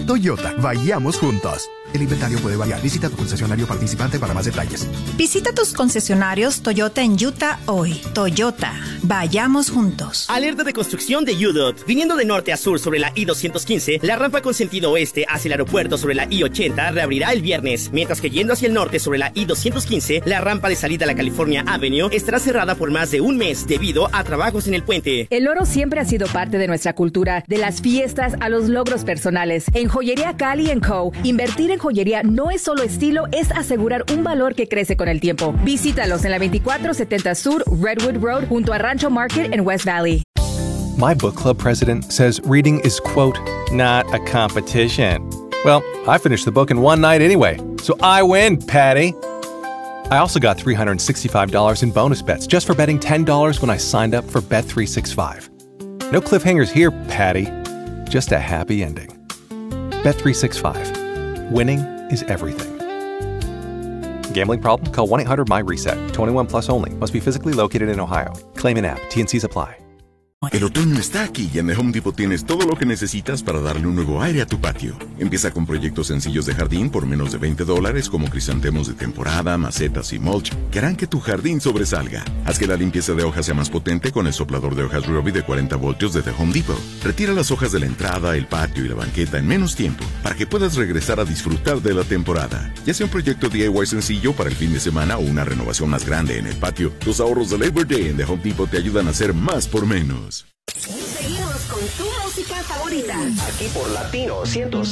Toyota, vayamos juntos. El inventario puede variar. Visita tu concesionario participante para más detalles. Visita tus concesionarios Toyota en Utah hoy. Toyota, vayamos juntos. Alerta de construcción de UDOT. Viniendo de norte a sur sobre la I-215, la rampa con sentido oeste hacia el aeropuerto sobre la I-80 reabrirá el viernes, mientras que yendo hacia el norte sobre la I-215, la rampa de salida a la California Avenue estará cerrada por más de un mes debido a trabajos en el puente. El oro siempre ha sido parte de nuestra cultura, de las fiestas a los logros personales. En Joyería Cali & Co., invertir en joyería no es solo estilo, es asegurar un valor que crece con el tiempo. Visítalos en la 2470 Sur Redwood Road junto a Rancho Market en West Valley. My book club president says reading is, quote, not a competition. Well, I finished the book in one night anyway, so I win, Patty. I also got $365 in bonus bets just for betting $10 when I signed up for Bet365. No cliffhangers here, Patty. Just a happy ending. Bet365. Winning is everything. Gambling problem? Call 1-800-MY-RESET. 21 plus only. Must be physically located in Ohio. Claim in app. T&Cs apply. El otoño está aquí y en The Home Depot tienes todo lo que necesitas para darle un nuevo aire a tu patio. Empieza con proyectos sencillos de jardín por menos de $20 como crisantemos de temporada, macetas y mulch que harán que tu jardín sobresalga. Haz que la limpieza de hojas sea más potente con el soplador de hojas Ryobi de 40 voltios de The Home Depot. Retira las hojas de la entrada, el patio y la banqueta en menos tiempo para que puedas regresar a disfrutar de la temporada. Ya sea un proyecto DIY sencillo para el fin de semana o una renovación más grande en el patio, los ahorros de Labor Day en The Home Depot te ayudan a hacer más por menos. Seguimos con tu música favorita. Aquí por Latino 106.9.